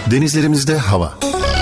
Denizlerimizde hava.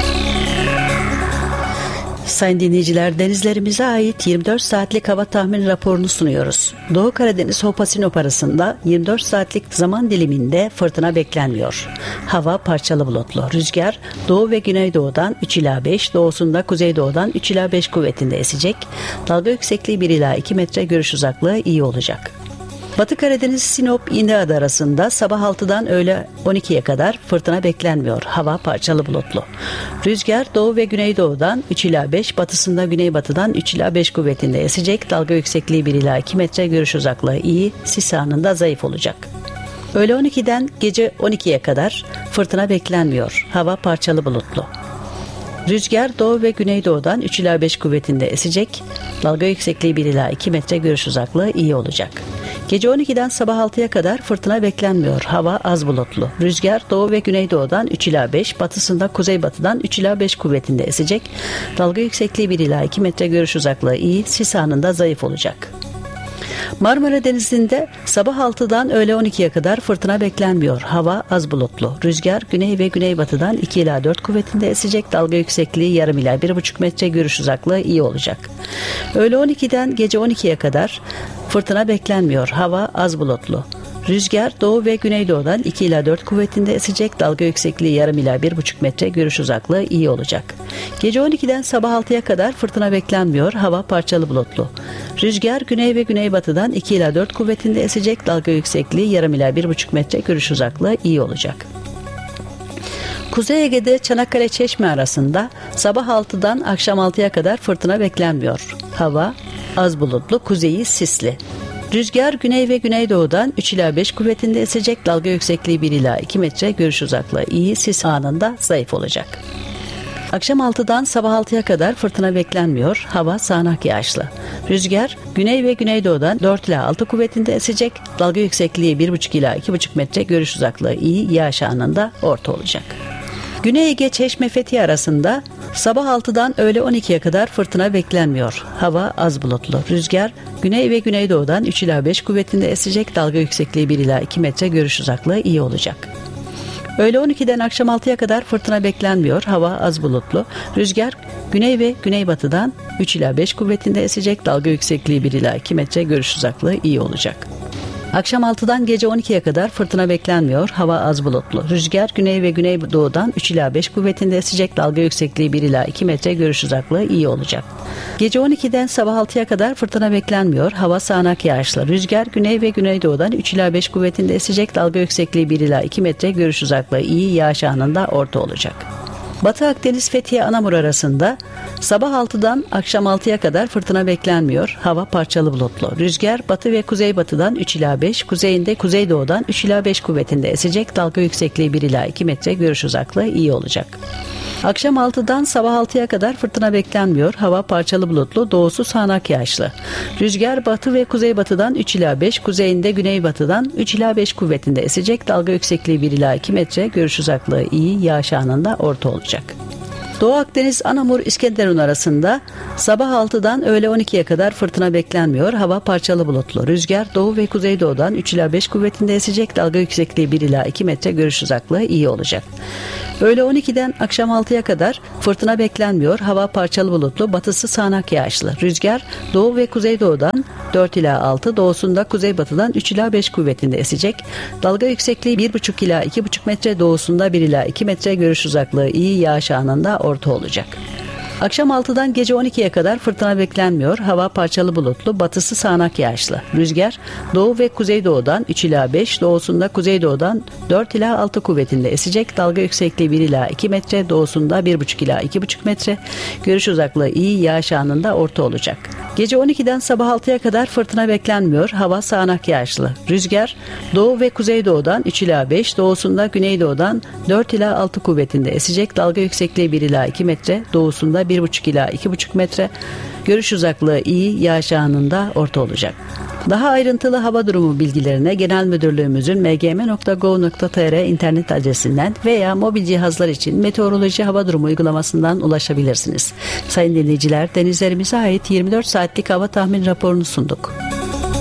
Sayın dinleyiciler, denizlerimize ait 24 saatlik hava tahmin raporunu sunuyoruz. Doğu Karadeniz Hopa-Sinop arasında 24 saatlik zaman diliminde fırtına beklenmiyor. Hava parçalı bulutlu. Rüzgar doğu ve güneydoğudan 3 ila 5, doğusunda kuzeydoğudan 3 ila 5 kuvvetinde esecek. Dalga yüksekliği 1 ila 2 metre, görüş uzaklığı iyi olacak. Batı Karadeniz Sinop İnceada arasında sabah 6'dan öğle 12'ye kadar fırtına beklenmiyor. Hava parçalı bulutlu. Rüzgar doğu ve güneydoğudan 3 ila 5, batısında güneybatıdan 3 ila 5 kuvvetinde esecek. Dalga yüksekliği 1 ila 2 metre, görüş uzaklığı iyi, sis anında zayıf olacak. Öğle 12'den gece 12'ye kadar fırtına beklenmiyor. Hava parçalı bulutlu. Rüzgar doğu ve güneydoğudan 3 ila 5 kuvvetinde esecek. Dalga yüksekliği 1 ila 2 metre, görüş uzaklığı iyi olacak. Gece 12'den sabah 6'ya kadar fırtına beklenmiyor. Hava az bulutlu. Rüzgar doğu ve güneydoğudan 3 ila 5, batısında kuzeybatıdan 3 ila 5 kuvvetinde esecek. Dalga yüksekliği 1 ila 2 metre, görüş uzaklığı iyi, sis anında zayıf olacak. Marmara Denizi'nde sabah 6'dan öğle 12'ye kadar fırtına beklenmiyor. Hava az bulutlu. Rüzgar güney ve güneybatıdan 2 ila 4 kuvvetinde esecek. Dalga yüksekliği yarım ila 1,5 metre, görüş uzaklığı iyi olacak. Öğle 12'den gece 12'ye kadar fırtına beklenmiyor. Hava az bulutlu. Rüzgar doğu ve güneydoğudan 2 ila 4 kuvvetinde esecek. Dalga yüksekliği yarım ila 1,5 metre, görüş uzaklığı iyi olacak. Gece 12'den sabah 6'ya kadar fırtına beklenmiyor. Hava parçalı bulutlu. Rüzgar güney ve güneybatıdan 2 ila 4 kuvvetinde esecek. Dalga yüksekliği yarım ila 1,5 metre, görüş uzaklığı iyi olacak. Kuzey Ege'de Çanakkale Çeşme arasında sabah 6'dan akşam 6'ya kadar fırtına beklenmiyor. Hava az bulutlu, kuzeyi sisli. Rüzgar güney ve güneydoğudan 3 ila 5 kuvvetinde esecek. Dalga yüksekliği 1 ila 2 metre, görüş uzaklığı iyi, sis anında zayıf olacak. Akşam 6'dan sabah 6'ya kadar fırtına beklenmiyor. Hava sağanak yağışlı. Rüzgar güney ve güneydoğudan 4 ila 6 kuvvetinde esecek. Dalga yüksekliği 1,5 ila 2,5 metre, görüş uzaklığı iyi, yağış anında orta olacak. Güney Ege Çeşme Fethiye arasında sabah 6'dan öğle 12'ye kadar fırtına beklenmiyor. Hava az bulutlu. Rüzgar güney ve güneydoğudan 3 ila 5 kuvvetinde esecek. Dalga yüksekliği 1 ila 2 metre, görüş uzaklığı iyi olacak. Öğle 12'den akşam 6'ya kadar fırtına beklenmiyor. Hava az bulutlu. Rüzgar güney ve güneybatıdan 3 ila 5 kuvvetinde esecek. Dalga yüksekliği 1 ila 2 metre, görüş uzaklığı iyi olacak. Akşam 6'dan gece 12'ye kadar fırtına beklenmiyor. Hava az bulutlu. Rüzgar güney ve güneydoğudan 3 ila 5 kuvvetinde esecek. Dalga yüksekliği 1 ila 2 metre, görüş uzaklığı iyi olacak. Gece 12'den sabah 6'ya kadar fırtına beklenmiyor. Hava sağanak yağışlı. Rüzgar güney ve güneydoğudan 3 ila 5 kuvvetinde esecek. Dalga yüksekliği 1 ila 2 metre, görüş uzaklığı iyi, yağış anında orta olacak. Batı Akdeniz Fethiye Anamur arasında sabah 6'dan akşam 6'ya kadar fırtına beklenmiyor. Hava parçalı bulutlu. Rüzgar batı ve kuzeybatıdan 3 ila 5, kuzeyinde kuzeydoğudan 3 ila 5 kuvvetinde esecek. Dalga yüksekliği 1 ila 2 metre, görüş uzaklığı iyi olacak. Akşam 6'dan sabah 6'ya kadar fırtına beklenmiyor. Hava parçalı bulutlu, doğusu sağanak yağışlı. Rüzgar batı ve kuzeybatıdan 3 ila 5, kuzeyinde güneybatıdan 3 ila 5 kuvvetinde esecek. Dalga yüksekliği 1 ila 2 metre, görüş uzaklığı iyi, yağış anında orta olacak. Doğu Akdeniz Anamur İskenderun arasında sabah 6'dan öğle 12'ye kadar fırtına beklenmiyor. Hava parçalı bulutlu. Rüzgar doğu ve kuzeydoğudan 3 ila 5 kuvvetinde esecek. Dalga yüksekliği 1 ila 2 metre, görüş uzaklığı iyi olacak. Öğle 12'den akşam 6'ya kadar fırtına beklenmiyor. Hava parçalı bulutlu, batısı sağanak yağışlı. Rüzgar doğu ve kuzeydoğudan 4 ila 6, doğusunda kuzeybatıdan 3 ila 5 kuvvetinde esecek. Dalga yüksekliği 1,5 ila 2,5 metre, doğusunda 1 ila 2 metre, görüş uzaklığı iyi, yağış anında orta olacak. Akşam 6'dan gece 12'ye kadar fırtına beklenmiyor. Hava parçalı bulutlu, batısı sağanak yağışlı. Rüzgar doğu ve kuzeydoğudan 3 ila 5, doğusunda kuzeydoğudan 4 ila 6 kuvvetinde esecek. Dalga yüksekliği 1 ila 2 metre, doğusunda 1,5 ila 2,5 metre, görüş uzaklığı iyi, yağış anında orta olacak. Gece 12'den sabah 6'ya kadar fırtına beklenmiyor. Hava sağanak yağışlı. Rüzgar doğu ve kuzeydoğudan 3 ila 5, doğusunda güneydoğudan 4 ila 6 kuvvetinde esecek. Dalga yüksekliği 1 ila 2 metre, doğusunda 1,5 ila 2,5 metre, görüş uzaklığı iyi, yağış anında orta olacak. Daha ayrıntılı hava durumu bilgilerine Genel Müdürlüğümüzün mgm.gov.tr internet adresinden veya mobil cihazlar için meteoroloji hava durumu uygulamasından ulaşabilirsiniz. Sayın dinleyiciler, denizlerimize ait 24 saatlik hava tahmin raporunu sunduk.